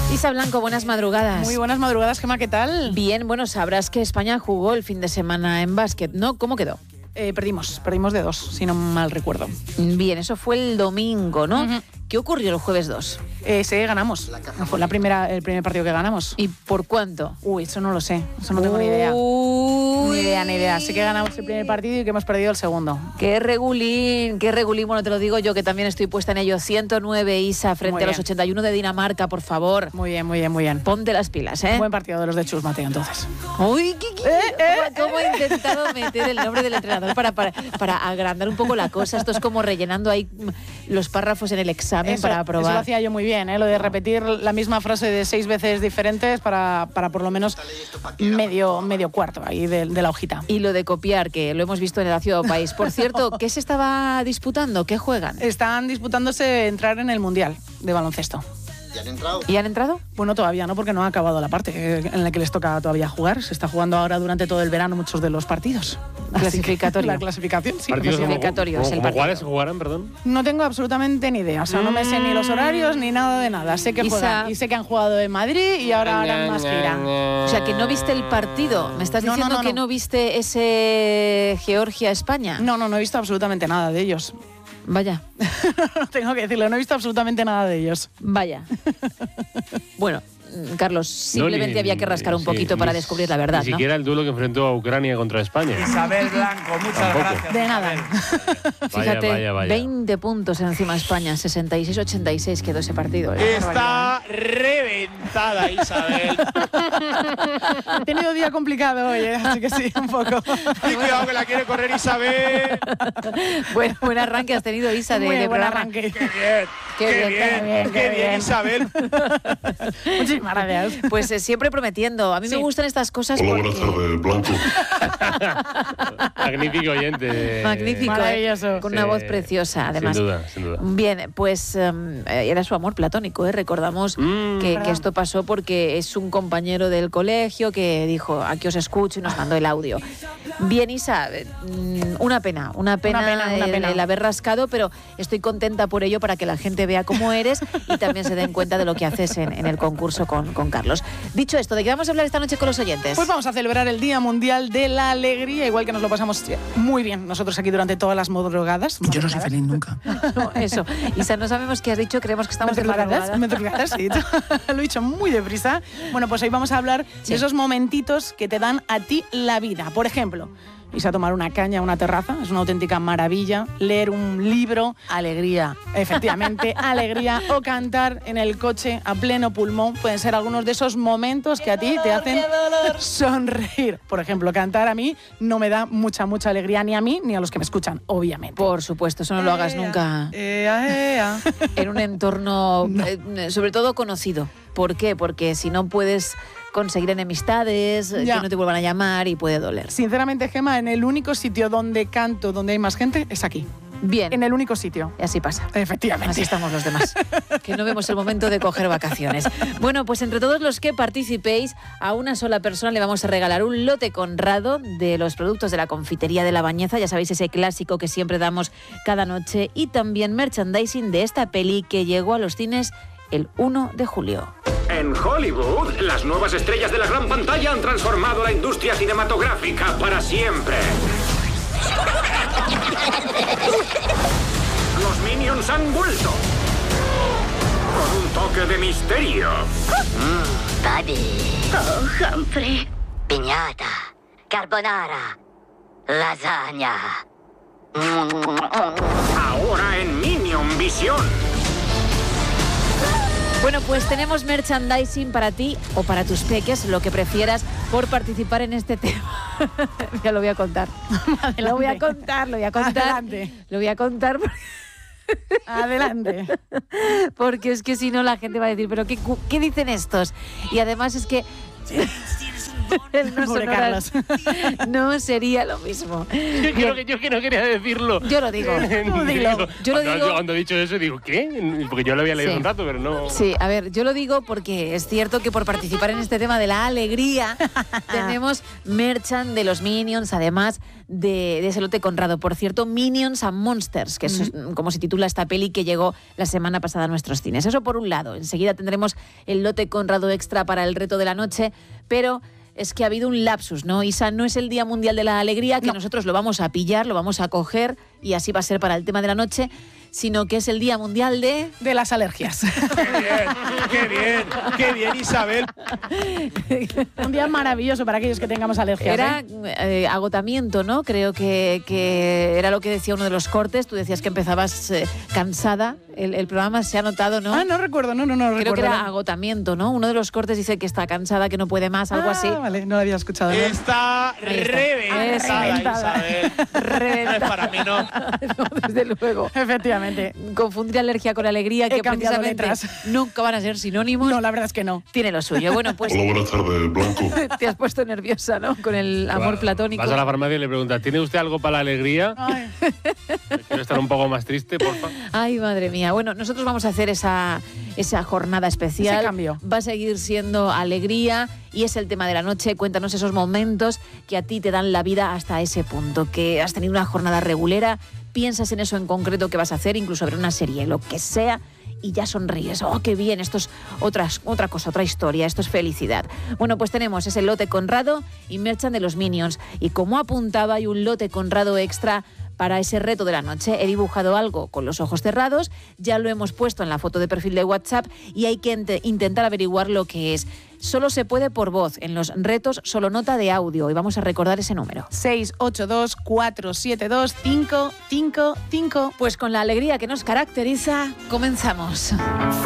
Isa Blanco, buenas madrugadas. Muy buenas madrugadas, Gemma, ¿qué tal? Bien, bueno, sabrás que España jugó el fin de semana en básquet, ¿no? ¿Cómo quedó? Perdimos de 2, si no mal recuerdo. Bien, eso fue el domingo, ¿no? Uh-huh. ¿Qué ocurrió el jueves 2? Sí, ganamos. Fue el primer partido que ganamos. ¿Y por cuánto? Eso no lo sé, eso no tengo ni idea. Ni idea. Sé que ganamos el primer partido y que hemos perdido el segundo. Qué regulín, bueno, te lo digo yo que también estoy puesta en ello. 100-9, Isa, frente a los 81 de Dinamarca, por favor. Muy bien. Ponte las pilas, ¿eh? Buen partido de los de Chus Mateo, entonces. Uy, ¿cómo he intentado meter el nombre del entrenador para agrandar un poco la cosa? Esto es como rellenando ahí los párrafos en el examen para aprobar. Eso lo hacía yo muy bien, lo de repetir la misma frase de 6 veces diferentes para por lo menos medio cuarto ahí de la hojita. Y lo de copiar, que lo hemos visto en el Ácido País. Por cierto, ¿qué se estaba disputando? ¿Qué juegan? Están disputándose entrar en el Mundial de baloncesto. ¿Y han entrado? Bueno, todavía no, porque no ha acabado la parte en la que les toca todavía jugar. Se está jugando ahora durante todo el verano muchos de los partidos. Clasificatorio. La clasificación, sí. Clasificatorio es el partido. ¿Cuáles jugarán, perdón? No tengo absolutamente ni idea. O sea, no me sé ni los horarios ni nada de nada. Sé que juegan y sé que han jugado en Madrid y ahora harán más gira. O sea, que no viste el partido. ¿Me estás diciendo que no viste ese Georgia-España? No he visto absolutamente nada de ellos. Vaya. Tengo que decirlo, no he visto absolutamente nada de ellos. Vaya. Bueno, Carlos, simplemente había que rascar un poquito para descubrir la verdad, Ni siquiera el duelo que enfrentó a Ucrania contra España. Isabel Blanco, muchas gracias. De nada. Fíjate, Vaya. 20 puntos encima España, 66-86 quedó ese partido. Está reventada Isabel. Ha tenido día complicado hoy, así que sí, un poco. Y cuidado que la quiere correr Isabel. Buen arranque has tenido, Isa, de buen programa. arranque. Qué bien, Isabel. Muchísimas gracias. Pues siempre prometiendo. A mí me gustan estas cosas. Hola, porque... buenas tardes, Blanco. Magnífico oyente. Magnífico, maravilloso. Con una voz preciosa, además. Sin duda. Bien, pues era su amor platónico, ¿eh? Recordamos que esto pasó porque es un compañero del colegio que dijo, aquí os escucho, y nos mandó el audio. Bien, Isa, una pena el haber rascado, pero estoy contenta por ello para que la gente vea cómo eres y también se den cuenta de lo que haces en el concurso con Carlos. Dicho esto, ¿de qué vamos a hablar esta noche con los oyentes? Pues vamos a celebrar el Día Mundial de la Alegría, igual que nos lo pasamos muy bien nosotros aquí durante todas las madrugadas. Yo no soy feliz nunca. No, eso. Isa, no sabemos qué has dicho, creemos que estamos de madrugadas. Madrugadas, sí. Lo he dicho muy deprisa. Bueno, pues hoy vamos a hablar de esos momentitos que te dan a ti la vida. Por ejemplo, irse a tomar una caña a una terraza, es una auténtica maravilla. Leer un libro, alegría. Efectivamente, alegría. O cantar en el coche a pleno pulmón. Pueden ser algunos de esos momentos que a ti te hacen sonreír. Por ejemplo, cantar a mí no me da mucha alegría, ni a mí ni a los que me escuchan, obviamente. Por supuesto, eso no lo hagas nunca en un entorno, sobre todo conocido. ¿Por qué? Porque si no puedes conseguir enemistades, que no te vuelvan a llamar y puede doler. Sinceramente, Gemma, en el único sitio donde canto, donde hay más gente, es aquí. Bien. En el único sitio. Y así pasa. Efectivamente. Así estamos los demás, que no vemos el momento de coger vacaciones. Bueno, pues entre todos los que participéis, a una sola persona le vamos a regalar un lote Conrado de los productos de la confitería de La Bañeza, ya sabéis, ese clásico que siempre damos cada noche, y también merchandising de esta peli que llegó a los cines el 1 de julio. En Hollywood, las nuevas estrellas de la gran pantalla han transformado la industria cinematográfica para siempre. Los Minions han vuelto. Con un toque de misterio. Buddy. Oh, Humphrey. Piñata. Carbonara. Lasagna. Ahora en Minion Visión. Bueno, pues tenemos merchandising para ti o para tus peques, lo que prefieras, por participar en este tema. Ya lo voy a contar. Lo voy a contar. Adelante. Lo voy a contar. Adelante. Porque es que si no la gente va a decir, ¿pero qué dicen estos? Y además es que... El no Pobre sonoras Carlos. no sería lo mismo. Yo que no quería decirlo. Yo lo digo. Dilo. Yo lo digo. Cuando he dicho eso, digo, ¿qué? Porque yo lo había leído Sí. un rato, pero no... Sí, a ver, yo lo digo porque es cierto que por participar en este tema de la alegría tenemos merchan de los Minions, además de ese lote Conrado. Por cierto, Minions and Monsters, que es como se titula esta peli que llegó la semana pasada a nuestros cines. Eso por un lado. Enseguida tendremos el lote Conrado extra para el reto de la noche, pero es que ha habido un lapsus, ¿no? Isa, no es el Día Mundial de la Alegría, que nosotros lo vamos a pillar, lo vamos a coger y así va a ser para el tema de la noche, sino que es el Día Mundial de las alergias. Qué bien, Isabel. Un día maravilloso para aquellos que tengamos alergias. Era agotamiento, ¿no? Creo que era lo que decía uno de los cortes. Tú decías que empezabas cansada. El programa se ha notado, ¿no? Ah, no recuerdo, no Creo recuerdo. que era agotamiento, ¿no? Uno de los cortes dice que está cansada, que no puede más, algo así. Vale, no lo había escuchado. ¿no? Está reventada, Reventada. Isabel. Reventada. Para mí no. No, desde luego. Efectivamente. Confundir alergia con alegría, que cambiado precisamente letras. nunca van a ser sinónimos. No, la verdad es que no. Tiene lo suyo. Bueno, pues Hola, buenas tardes, Blanco. te has puesto nerviosa, ¿no? Con el amor platónico. Vas a la farmacia y le preguntas, ¿tiene usted algo para la alegría? Ay. Quiero estar un poco más triste, por favor. Ay, madre mía. Bueno, nosotros vamos a hacer esa jornada especial. Ese cambio. Va a seguir siendo alegría y es el tema de la noche. Cuéntanos esos momentos que a ti te dan la vida hasta ese punto, que has tenido una jornada regulera, piensas en eso en concreto que vas a hacer, incluso ver una serie, lo que sea, y ya sonríes. ¡Oh, qué bien! Esto es otra cosa, otra historia. Esto es felicidad. Bueno, pues tenemos ese lote Conrado y merchan de los Minions. Y como apuntaba, hay un lote Conrado extra para ese reto de la noche. He dibujado algo con los ojos cerrados, ya lo hemos puesto en la foto de perfil de WhatsApp y hay que intentar averiguar lo que es. Solo se puede por voz, en los retos solo nota de audio y vamos a recordar ese número. 682-472-555. Pues con la alegría que nos caracteriza, comenzamos.